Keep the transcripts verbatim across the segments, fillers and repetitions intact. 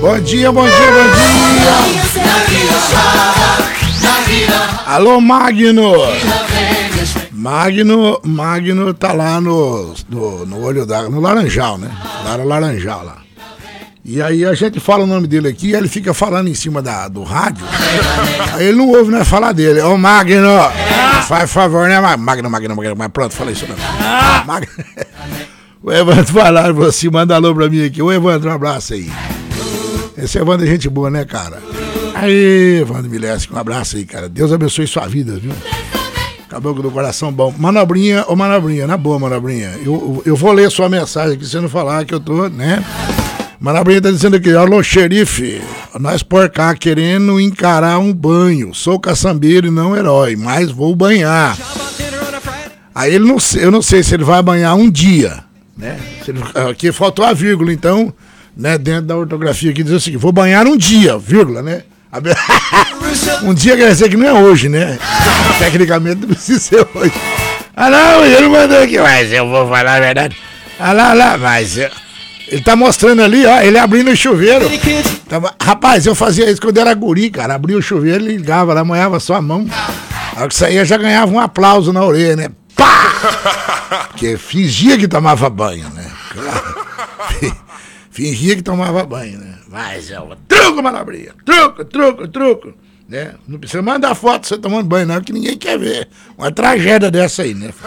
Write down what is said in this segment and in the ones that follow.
Bom dia, bom dia, bom dia. Alô, Magno. Magno, Magno tá lá no, no, no olho d'água, no Laranjal, né? Lá no Laranjal, lá. E aí a gente fala o nome dele aqui, ele fica falando em cima da, do rádio. Aí ele não ouve, né, falar dele. Ô, Magno, faz favor, né, Magno, Magno, Magno, mas pronto, falei isso mesmo. Magno. O Evandro vai lá, você manda alô pra mim aqui. Ô, Evandro, um abraço aí. Esse Evandro é gente boa, né, cara? Aí, Evandro Mileski, um abraço aí, cara. Deus abençoe sua vida, viu? Caboclo do coração bom. Manobrinha, ô Manobrinha, na boa, Manobrinha. Eu, eu vou ler sua mensagem aqui, se não falar que eu tô, né? Manobrinha tá dizendo aqui, alô, xerife, nós por cá querendo encarar um banho. Sou caçambeiro e não herói, mas vou banhar. Aí ele não, eu não sei se ele vai banhar um dia, né? Se ele, aqui faltou a vírgula, então, né, dentro da ortografia aqui diz o seguinte, vou banhar um dia, vírgula, né? Um dia quer dizer que não é hoje, né? Tecnicamente não precisa ser hoje. Ah não, ele mandou aqui, mas eu vou falar a verdade. Ah lá, lá, mas eu... ele tá mostrando ali, ó, ele abrindo o chuveiro. Tava... Rapaz, eu fazia isso quando era guri, cara. Abria o chuveiro, ligava lá, molhava só a mão. Aí que saía já ganhava um aplauso na orelha, né? Pá! Porque fingia que tomava banho, né? Fingia que tomava banho, né? Mas eu, truco, Manobrinha, truco, truco, truco, né? Não precisa mandar foto você tomando banho, não, que ninguém quer ver. Uma tragédia dessa aí, né?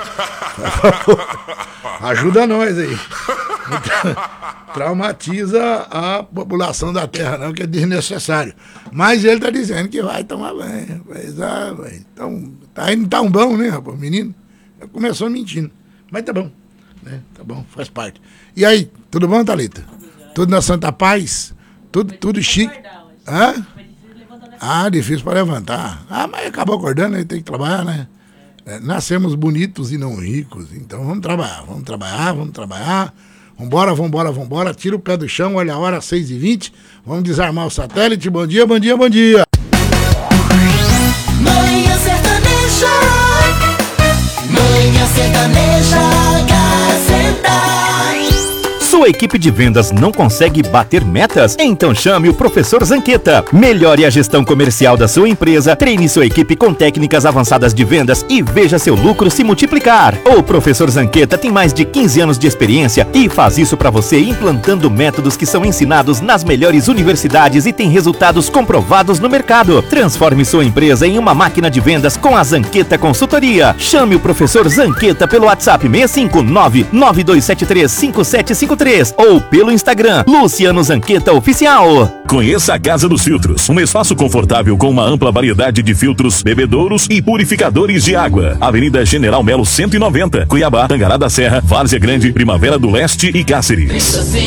Ajuda nós aí. Então, traumatiza a população da terra, não, que é desnecessário. Mas ele tá dizendo que vai tomar banho. Mas, ah, então, tá indo tão bom, né, rapaz? O menino começou mentindo. Mas tá bom, né? Tá bom, faz parte. E aí, tudo bom, Thalita? Tudo na Santa Paz? Tudo, tudo chique? Hã? Ah, difícil para levantar. Ah, mas acabou acordando, aí tem que trabalhar, né? É, nascemos bonitos e não ricos, então vamos trabalhar, vamos trabalhar, vamos trabalhar. Vambora, vambora, vambora, tira o pé do chão, olha a hora, seis e vinte. Vamos desarmar o satélite. Bom dia, bom dia, bom dia. Manhã Sertaneja, Manhã Sertaneja, Gazeta. Sua equipe de vendas não consegue bater metas? Então chame o Professor Zanqueta. Melhore a gestão comercial da sua empresa, treine sua equipe com técnicas avançadas de vendas e veja seu lucro se multiplicar. O Professor Zanqueta tem mais de quinze anos de experiência e faz isso para você implantando métodos que são ensinados nas melhores universidades e tem resultados comprovados no mercado. Transforme sua empresa em uma máquina de vendas com a Zanqueta Consultoria. Chame o Professor Zanqueta pelo WhatsApp seis cinco nove nove dois sete três cinco sete cinco três ou pelo Instagram Luciano Zanqueta Oficial. Conheça a Casa dos Filtros, um espaço confortável com uma ampla variedade de filtros, bebedouros e purificadores de água. Avenida General Melo cento e noventa, Cuiabá, Tangará da Serra, Várzea Grande, Primavera do Leste e Cáceres.